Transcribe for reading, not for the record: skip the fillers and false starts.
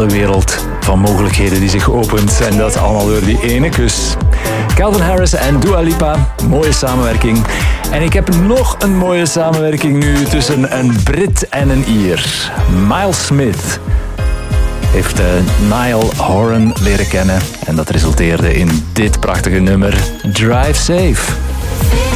wereld van mogelijkheden die zich opent. En dat allemaal door die ene kus. Calvin Harris en Dua Lipa. Mooie samenwerking. En ik heb nog een mooie samenwerking nu tussen een Brit en een Ier. Miles Smith heeft Niall Horan leren kennen. En dat resulteerde in dit prachtige nummer, Drive Safe.